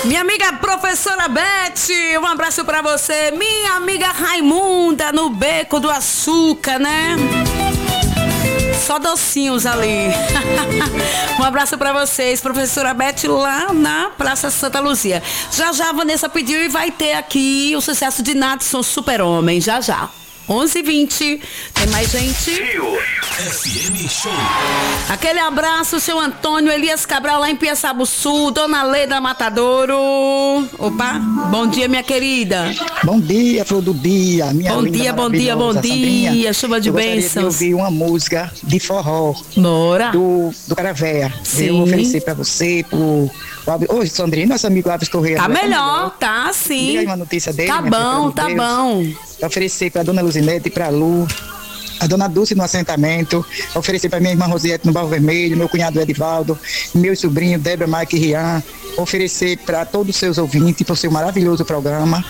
Minha amiga professora Beth, um abraço pra você. Minha amiga Raimunda, no Beco do Açúcar, né? Só docinhos ali. Um abraço pra vocês, professora Beth, lá na Praça Santa Luzia. Já já a Vanessa pediu e vai ter aqui o sucesso de Nadson, Super-Homem, já já. 11h20, tem mais gente? FM Show. Aquele abraço, seu Antônio Elias Cabral, lá em Piaçabuçu, Dona Leda Matadouro. Opa, bom dia, minha querida. Bom dia, flor do dia. Minha bom dia, bom dia, bom dia. Chuva de bênçãos. Eu ouvir uma música de forró. Bora. Do Caravéia. Sim. Eu vou oferecer pra você, Ô, Sandrinho, nosso amigo Alves Correia. Tá melhor, tá sim. Diga aí uma notícia dele. Tá bom, tá bom. Oferecer pra Dona Luzinete e pra Lu, a Dona Dulce no assentamento, oferecer pra minha irmã Rosiette no Barro Vermelho, meu cunhado Edivaldo, meu sobrinho Débora, Mike e Rian, oferecer para todos os seus ouvintes por seu maravilhoso programa.